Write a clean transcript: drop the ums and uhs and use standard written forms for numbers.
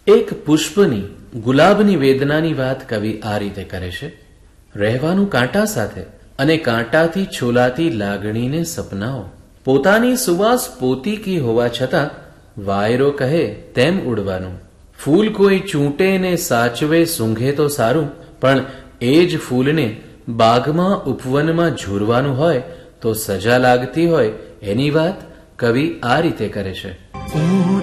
એક પુષ્પની ગુલાબની વેદનાની વાત કવિ આ રીતે કરે છે. રહેવાનું કાંટા સાથે અને કાંટાથી છોલાતી લાગણીને સપનાઓ. પોતાની સુવાસ પોતીકી હોવા છતાં વાયરો કહે તેમ ઉડવાનું. ફૂલ કોઈ ચૂંટે ને સાચવે સૂંઘે તો સારું, પણ એ જ ફૂલને બાગમાં ઉપવનમાં ઝૂરવાનું હોય તો સજા લાગતી હોય એની વાત કવિ આ રીતે કરે છે.